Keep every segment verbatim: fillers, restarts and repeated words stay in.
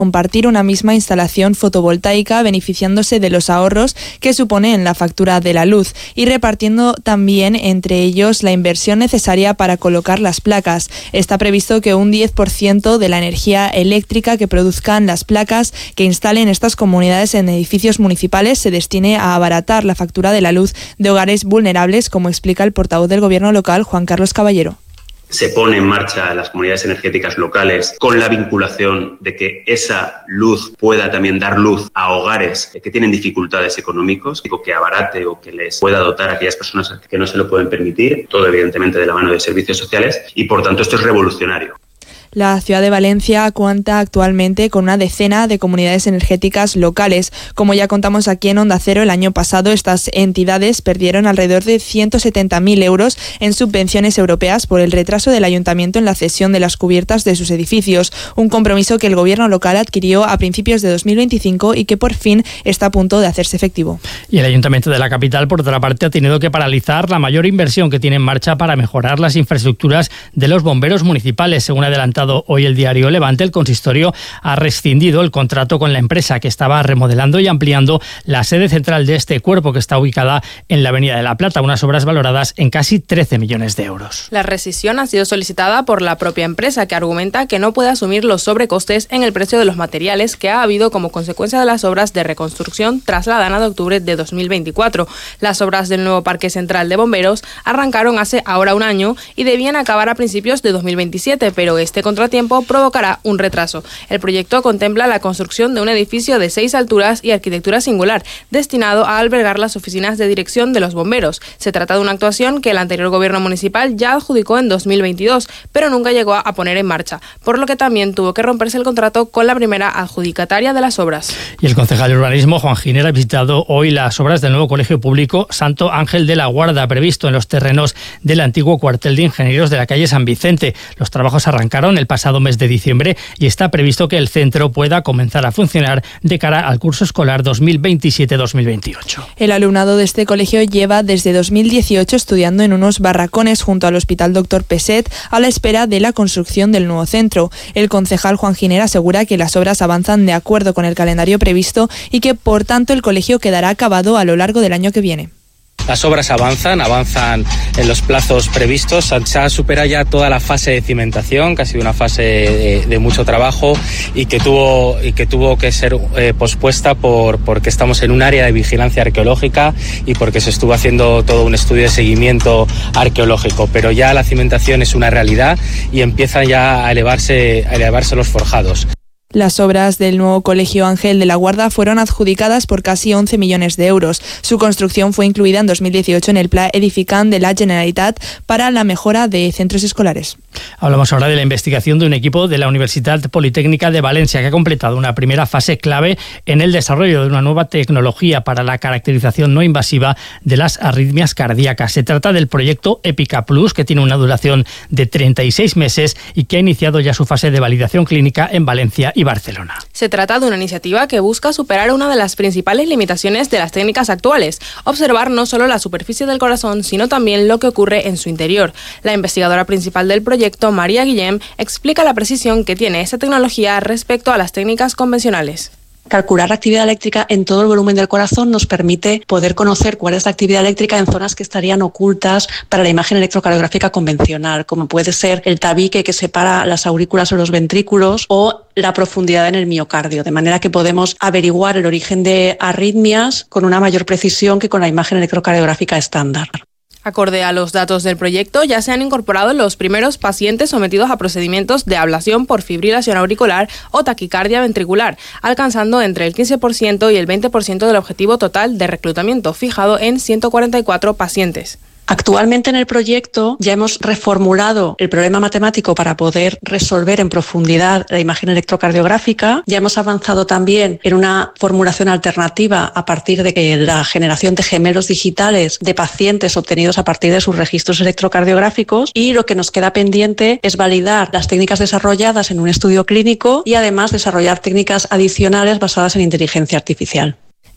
compartir una misma instalación fotovoltaica, beneficiándose de los ahorros que supone en la factura de la luz y repartiendo también entre ellos la inversión necesaria para colocar las placas. Está previsto que un diez por ciento de la energía eléctrica que produzcan las placas que instalen estas comunidades en edificios municipales se destine a abaratar la factura de la luz de hogares vulnerables, como explica el portavoz del Gobierno local, Juan Carlos Caballero. Se pone en marcha las comunidades energéticas locales con la vinculación de que esa luz pueda también dar luz a hogares que tienen dificultades económicas, o que abarate o que les pueda dotar a aquellas personas que no se lo pueden permitir, todo evidentemente de la mano de servicios sociales, y por tanto esto es revolucionario. La ciudad de Valencia cuenta actualmente con una decena de comunidades energéticas locales. Como ya contamos aquí en Onda Cero, el año pasado estas entidades perdieron alrededor de ciento setenta mil euros en subvenciones europeas por el retraso del ayuntamiento en la cesión de las cubiertas de sus edificios, un compromiso que el gobierno local adquirió a principios de dos mil veinticinco y que por fin está a punto de hacerse efectivo. Y el ayuntamiento de la capital, por otra parte, ha tenido que paralizar la mayor inversión que tiene en marcha para mejorar las infraestructuras de los bomberos municipales, según adelantado hoy el diario Levante. El consistorio ha rescindido el contrato con la empresa que estaba remodelando y ampliando la sede central de este cuerpo, que está ubicada en la Avenida de la Plata, unas obras valoradas en casi trece millones de euros. La rescisión ha sido solicitada por la propia empresa, que argumenta que no puede asumir los sobrecostes en el precio de los materiales que ha habido como consecuencia de las obras de reconstrucción tras la dana de octubre de dos mil veinticuatro. Las obras del nuevo Parque Central de Bomberos arrancaron hace ahora un año y debían acabar a principios de dos mil veintisiete, pero este contratiempo provocará un retraso. El proyecto contempla la construcción de un edificio de seis alturas y arquitectura singular, destinado a albergar las oficinas de dirección de los bomberos. Se trata de una actuación que el anterior gobierno municipal ya adjudicó en dos mil veintidós, pero nunca llegó a poner en marcha, por lo que también tuvo que romperse el contrato con la primera adjudicataria de las obras. Y el concejal de urbanismo, Juan Giner, ha visitado hoy las obras del nuevo colegio público Santo Ángel de la Guarda, previsto en los terrenos del antiguo cuartel de ingenieros de la calle San Vicente. Los trabajos arrancaron el pasado mes de diciembre y está previsto que el centro pueda comenzar a funcionar de cara al curso escolar dos mil veintisiete dos mil veintiocho. El alumnado de este colegio lleva desde dos mil dieciocho estudiando en unos barracones junto al Hospital Doctor Peset a la espera de la construcción del nuevo centro. El concejal Juan Giner asegura que las obras avanzan de acuerdo con el calendario previsto y que, por tanto, el colegio quedará acabado a lo largo del año que viene. Las obras avanzan, avanzan en los plazos previstos. Se ha superado ya toda la fase de cimentación, que ha sido una fase de, de mucho trabajo y que tuvo, y que, tuvo que ser eh, pospuesta por, porque estamos en un área de vigilancia arqueológica y porque se estuvo haciendo todo un estudio de seguimiento arqueológico. Pero ya la cimentación es una realidad y empiezan ya a elevarse, a elevarse los forjados. Las obras del nuevo Colegio Ángel de la Guarda fueron adjudicadas por casi once millones de euros. Su construcción fue incluida en dos mil dieciocho en el Pla Edificant de la Generalitat para la mejora de centros escolares. Hablamos ahora de la investigación de un equipo de la Universidad Politécnica de Valencia que ha completado una primera fase clave en el desarrollo de una nueva tecnología para la caracterización no invasiva de las arritmias cardíacas. Se trata del proyecto EPICA Plus, que tiene una duración de treinta y seis meses y que ha iniciado ya su fase de validación clínica en Valencia y Barcelona. Se trata de una iniciativa que busca superar una de las principales limitaciones de las técnicas actuales, observar no solo la superficie del corazón, sino también lo que ocurre en su interior. La investigadora principal del proyecto, María Guillem, explica la precisión que tiene esta tecnología respecto a las técnicas convencionales. Calcular la actividad eléctrica en todo el volumen del corazón nos permite poder conocer cuál es la actividad eléctrica en zonas que estarían ocultas para la imagen electrocardiográfica convencional, como puede ser el tabique que separa las aurículas o los ventrículos o la profundidad en el miocardio, de manera que podemos averiguar el origen de arritmias con una mayor precisión que con la imagen electrocardiográfica estándar. Acorde a los datos del proyecto, ya se han incorporado los primeros pacientes sometidos a procedimientos de ablación por fibrilación auricular o taquicardia ventricular, alcanzando entre el quince por ciento y el veinte por ciento del objetivo total de reclutamiento, fijado en ciento cuarenta y cuatro pacientes. Actualmente en el proyecto ya hemos reformulado el problema matemático para poder resolver en profundidad la imagen electrocardiográfica. Ya hemos avanzado también en una formulación alternativa a partir de la generación de gemelos digitales de pacientes obtenidos a partir de sus registros electrocardiográficos, y lo que nos queda pendiente es validar las técnicas desarrolladas en un estudio clínico y además desarrollar técnicas adicionales basadas en inteligencia artificial.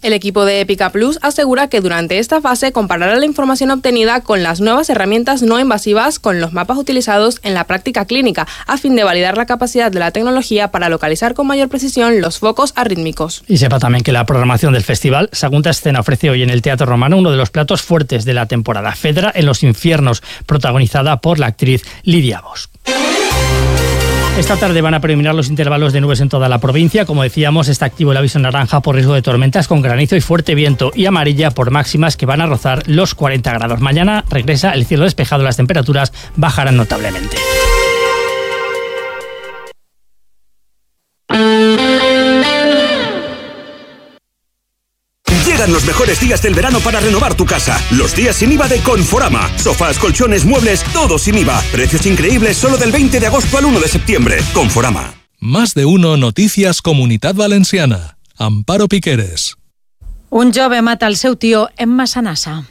El equipo de Epica Plus asegura que durante esta fase comparará la información obtenida con las nuevas herramientas no invasivas con los mapas utilizados en la práctica clínica, a fin de validar la capacidad de la tecnología para localizar con mayor precisión los focos arrítmicos. Y sepa también que la programación del festival Sagunta Escena ofrece hoy en el Teatro Romano uno de los platos fuertes de la temporada, Fedra en los infiernos, protagonizada por la actriz Lidia Bosch. Esta tarde van a predominar los intervalos de nubes en toda la provincia. Como decíamos, está activo el aviso naranja por riesgo de tormentas con granizo y fuerte viento, y amarilla por máximas que van a rozar los cuarenta grados. Mañana regresa el cielo despejado, las temperaturas bajarán notablemente. Llegan los mejores días del verano para renovar tu casa. Los días sin I V A de Conforama. Sofás, colchones, muebles, todo sin I V A. Precios increíbles solo del veinte de agosto al uno de septiembre. Conforama. Más de uno Noticias Comunitat Valenciana. Amparo Piqueres. Un jove mata el seu tio en Massanassa.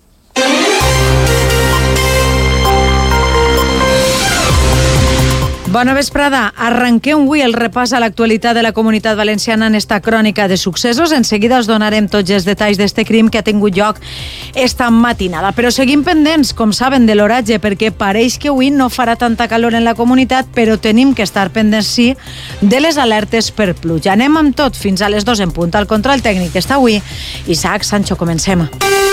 Bona vesprada. Arrenquem avui el repàs a l'actualitat de la Comunitat Valenciana en esta crònica de successos. En seguida us donarem tots els detalls d'este crim que ha tingut lloc esta matinada. Però seguim pendents, com saben, de l'oratge, perquè pareix que avui no farà tanta calor en la comunitat, però tenim que estar pendents, sí, de les alertes per pluja. Anem amb tot fins a les dos en punt. Al control tècnic està avui Isaac Sancho. Comencem.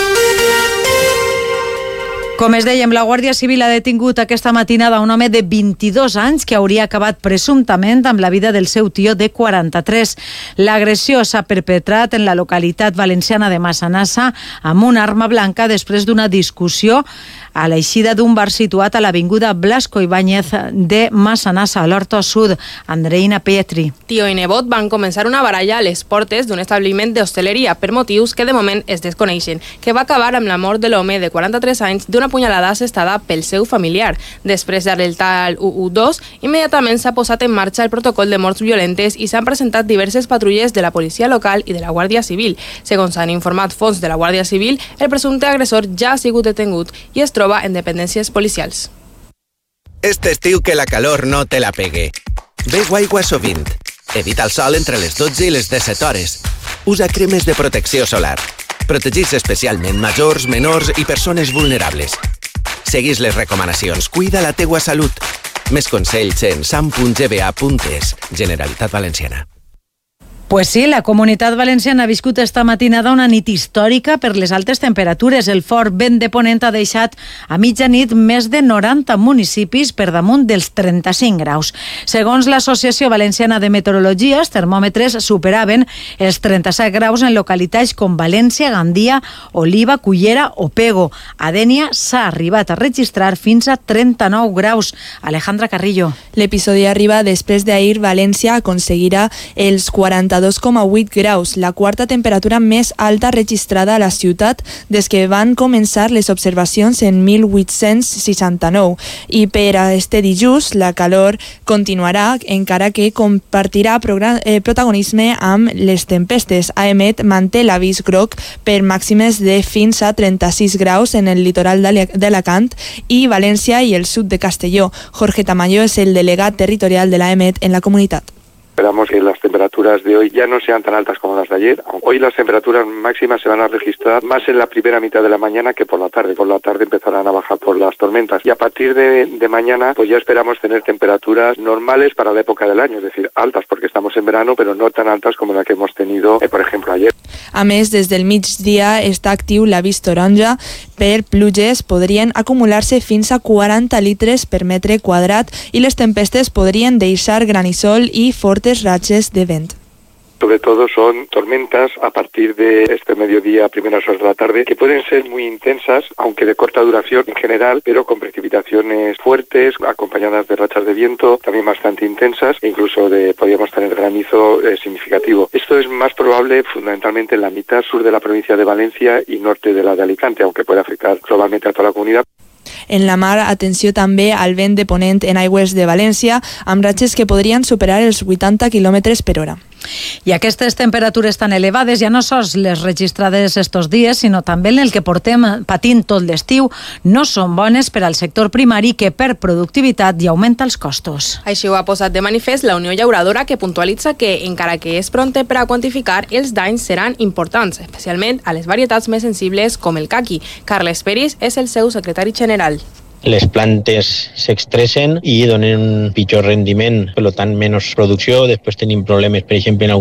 Com es dèiem, la Guàrdia Civil ha detingut aquesta matinada un home de vint-i-dos anys que hauria acabat presumptament amb la vida del seu tio de quaranta-tres. L'agressió s'ha perpetrat en la localitat valenciana de Massanassa amb una arma blanca després d'una discussió a l'eixida d'un bar situat a l'avinguda Blasco Ibáñez de Massanassa, a l'Horta Sud. Andreina Pietri. Tio i nebot van començar una baralla a les portes d'un establiment d'hostaleria per motius que de moment es desconeixen, que va acabar amb la mort de l'home de quaranta-tres anys d'una punyalada assestada pel seu familiar. Després d'alertar el u u dos, immediatament s'ha posat en marxa el protocol de morts violentes i s'han presentat diverses patrulles de la policia local i de la Guàrdia Civil. Segons han informat fonts de la Guàrdia Civil, el presumpte agressor ja ha sigut detengut i es troba en dependències policials. Este estiu que la calor no te la pegue. Beu aigua sovint. Evita el sol entre les dotze i les disset hores. Usa cremes de protecció solar. Protegits especialment majors, menors i persones vulnerables. Seguís les recomanacions. Cuida la teua salut. Més consells en sam punt g b a punt es. Generalitat Valenciana. Pues sí, la Comunitat Valenciana ha viscut esta matinada una nit històrica per les altes temperatures. El fort vent de ponent ha deixat a mitjanit més de noranta municipis per damunt dels trenta-cinc graus. Segons l'Associació Valenciana de Meteorologia, els termòmetres superaven els trenta-set graus en localitats com València, Gandia, Oliva, Cullera o Pego. A Dénia s'ha arribat a registrar fins a trenta-nou graus. Alejandra Carrillo. L'episodi arriba després d'ahir València aconseguirà els quaranta-dos coma vuit graus, la quarta temperatura més alta registrada a la ciutat des que van començar les observacions en mil vuit-cents seixanta-nou. I per a este dijous la calor continuarà, encara que compartirà eh, protagonisme amb les tempestes. A Emet manté l'avís groc per màximes de fins a trenta-sis graus en el litoral d'Alacant i València i el sud de Castelló. Jorge Tamayo és el delegat territorial de la Emet en la comunitat. Esperamos que las temperaturas de hoy ya no sean tan altas como las de ayer. Hoy las temperaturas máximas se van a registrar más en la primera mitad de la mañana que por la tarde. Por la tarde empezarán a bajar por las tormentas. Y a partir de, de mañana, pues ya esperamos tener temperaturas normales para la época del año, es decir, altas, porque estamos en verano, pero no tan altas como la que hemos tenido, eh, por ejemplo, ayer. A més, des del migdia està actiu l'avís taronja per pluges. Podrien acumular-se fins a quaranta litres per metre quadrat i les tempestes podrien deixar granissol i fortes ratxes de vent. Sobre todo son tormentas a partir de este mediodía, primeras horas de la tarde, que pueden ser muy intensas, aunque de corta duración en general, pero con precipitaciones fuertes, acompañadas de rachas de viento, también bastante intensas, e incluso de, podríamos tener granizo eh, significativo. Esto es más probable fundamentalmente en la mitad sur de la provincia de Valencia y norte de la de Alicante, aunque puede afectar globalmente a toda la comunidad. En la mar, atenció també al vent de ponent en aigües de València, amb ratxes que podrien superar els vuitanta quilòmetres per hora. I aquestes temperatures tan elevades ja no sols les registrades estos dies, sinó també en el que portem patint tot l'estiu, no són bones per al sector primari que perd productivitat i augmenta els costos. Així ho ha posat de manifest la Unió Llauradora, que puntualitza que, encara que és pronte per a quantificar, els danys seran importants, especialment a les varietats més sensibles com el caqui. Carles Peris és el seu secretari general. Les plantes s'extressen i donen un pitjor rendiment, per tant menys producció. Després tenim problemes, per exemple, en